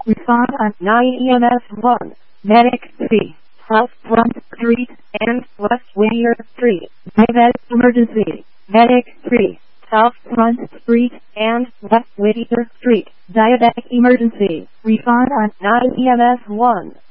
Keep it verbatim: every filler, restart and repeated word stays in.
Respond on nine E M S one. Medic three. South Front Street and West Whittier Street. Diabetic emergency. Medic three. South Front Street and West Whittier Street. Diabetic emergency. Respond on nine E M S one.